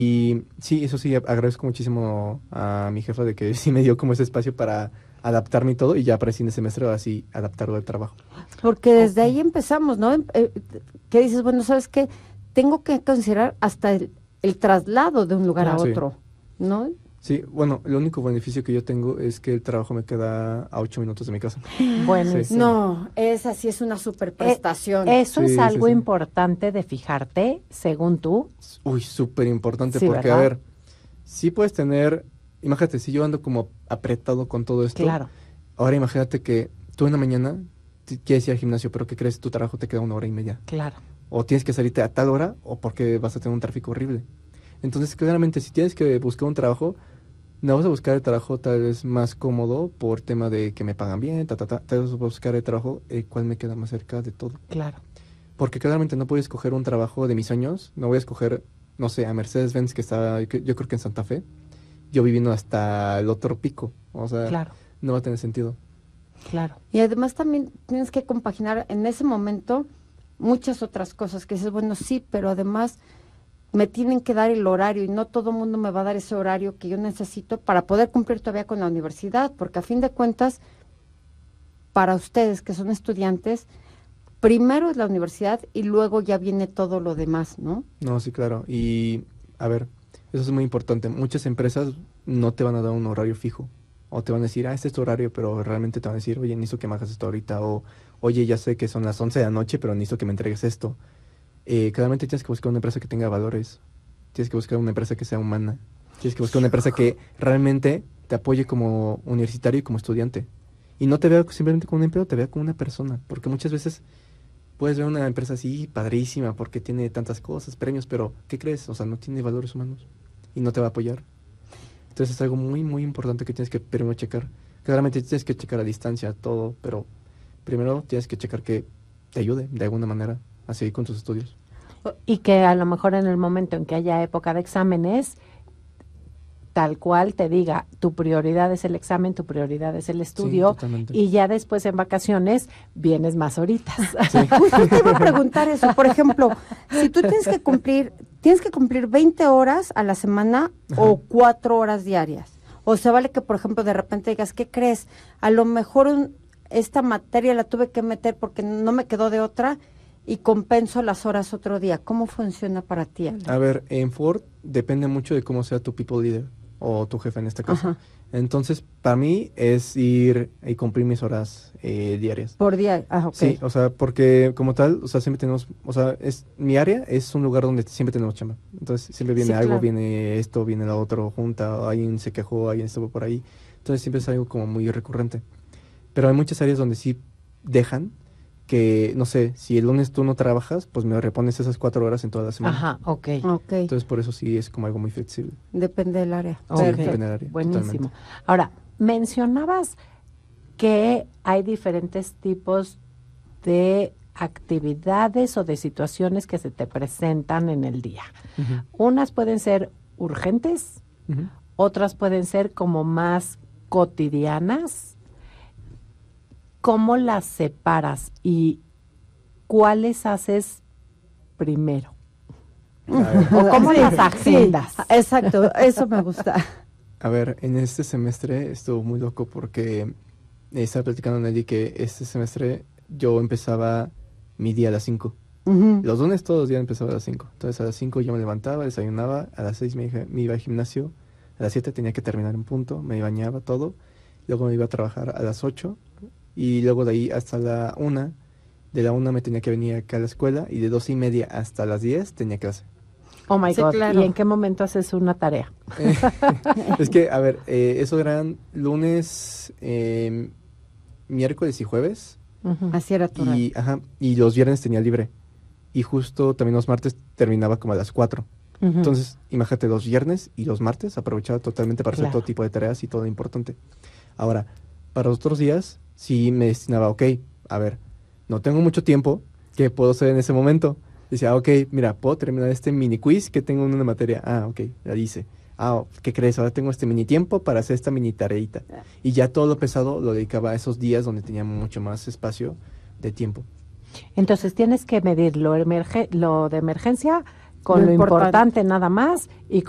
Y sí, eso sí, agradezco muchísimo a mi jefa de que sí me dio como ese espacio para adaptarme y todo, y ya para el fin de semestre así adaptarlo al trabajo. Porque desde Ok. ahí empezamos, ¿no? Que dices, bueno, ¿sabes qué? Tengo que considerar hasta el traslado de un lugar a Claro. Sí, otro, ¿no? sí, bueno, el único beneficio que yo tengo es que el trabajo me queda a 8 minutos de mi casa. Sí, Buenísimo. No, esa sí es una super Eh, prestación. Eso es sí, sí, algo sí. importante de fijarte, según tú. Uy, súper importante Sí, porque, a ¿verdad? ver, sí puedes tener, imagínate, si yo ando como apretado con todo esto, Claro, ahora imagínate que tú en la mañana quieres ir al gimnasio, pero ¿qué crees? Tu trabajo te queda 1 hora y media. claro. O tienes que salirte a tal hora o porque vas a tener un tráfico horrible. Entonces, claramente, si tienes que buscar un trabajo, no vas a buscar el trabajo tal vez más cómodo por tema de que me pagan bien, tal vez vas a buscar el trabajo el cual me queda más cerca de todo. Claro. Porque claramente no puedo escoger un trabajo de mis sueños, no voy a escoger, no sé, a Mercedes-Benz que está, yo creo que en Santa Fe, yo viviendo hasta el otro pico, o sea, Claro, no va a tener sentido. claro. Y además también tienes que compaginar en ese momento muchas otras cosas que dices, bueno, sí, pero además me tienen que dar el horario y no todo el mundo me va a dar ese horario que yo necesito para poder cumplir todavía con la universidad, porque a fin de cuentas, para ustedes que son estudiantes, primero es la universidad y luego ya viene todo lo demás, ¿no? No, sí, claro. Y, a ver, eso es muy importante. Muchas empresas no te van a dar un horario fijo. O te van a decir, este es tu horario, pero realmente te van a decir, oye, necesito que me hagas esto ahorita. O, oye, ya sé que son las 11 de la noche, pero necesito que me entregues esto. Claramente tienes que buscar una empresa que tenga valores. Tienes que buscar una empresa que sea humana. Tienes que buscar una empresa que realmente te apoye como universitario y como estudiante. Y no te vea simplemente como un empleo, te vea como una persona. Porque muchas veces puedes ver una empresa así, padrísima, porque tiene tantas cosas, premios, pero ¿qué crees? O sea, no tiene valores humanos y no te va a apoyar. Entonces es algo muy, muy importante que tienes que primero checar. Claramente tienes que checar a distancia todo, pero primero tienes que checar que te ayude de alguna manera a seguir con tus estudios. Y que a lo mejor en el momento en que haya época de exámenes, tal cual te diga, tu prioridad es el examen, tu prioridad es el Sí, estudio, totalmente. y ya después en vacaciones vienes más horitas. Sí. Justo te iba a preguntar eso. Por ejemplo, si tú tienes que cumplir 20 horas a la semana Ajá. o 4 horas diarias. O se vale que, por ejemplo, de repente digas, ¿qué crees? A lo mejor esta materia la tuve que meter porque no me quedó de otra y compenso las horas otro día. ¿Cómo funciona para ti, Ale? A ver, en Ford depende mucho de cómo sea tu people leader o tu jefe en este caso. Ajá. Entonces, para mí es ir y cumplir mis horas diarias. Por día. Ah, ok. Sí, o sea, porque como tal, o sea, siempre tenemos, o sea, mi área es un lugar donde siempre tenemos chamba. Entonces, siempre viene Sí, algo, claro. viene esto, viene lo otro, junta, o alguien se quejó, alguien estuvo por ahí. Entonces, siempre es algo como muy recurrente. Pero hay muchas áreas donde sí dejan que, no sé, si el lunes tú no trabajas, pues me repones esas 4 horas en toda la semana. Ajá, ok. Ok. Entonces, por eso sí es como algo muy flexible. Depende del área. Ok, Sí, Perfecto. depende del área, buenísimo. totalmente. Ahora, mencionabas que hay diferentes tipos de actividades o de situaciones que se te presentan en el día. Ujú, Unas pueden ser urgentes, ujú. otras pueden ser como más cotidianas. ¿Cómo las separas y cuáles haces primero? ¿O cómo las agendas? Sí, exacto, eso me gusta. A ver, en este semestre estuvo muy loco porque estaba platicando con Nelly que este semestre yo empezaba mi día a las 5. Ujú. Los lunes todos los días empezaba a las 5. Entonces a las 5 yo me levantaba, desayunaba, a las 6 me iba al gimnasio, a las 7 tenía que terminar en punto, me bañaba todo, luego me iba a trabajar a las 8 y luego de ahí hasta la 1, de la 1 me tenía que venir acá a la escuela y de 2:30 hasta las 10 tenía clase. Oh my Sí, God. claro. ¿Y en qué momento haces una tarea? Es que, a ver, eso eran lunes, miércoles y jueves. Ujú. Así era tu horario. Y los viernes tenía libre. Y justo también los martes terminaba como a las 4. Ujú. Entonces, imagínate, los viernes y los martes aprovechaba totalmente para hacer Claro. todo tipo de tareas y todo lo importante. Ahora, para los otros días, sí me destinaba, ok, a ver, no tengo mucho tiempo, ¿qué puedo hacer en ese momento? Decía, ok, mira, puedo terminar este mini quiz que tengo en una materia. Ah, ok, la hice. Ah, ¿qué crees? Ahora tengo este mini tiempo para hacer esta mini tareita. Y ya todo lo pesado lo dedicaba a esos días donde tenía mucho más espacio de tiempo. Entonces tienes que medir lo de emergencia con Lo lo importante. importante nada más y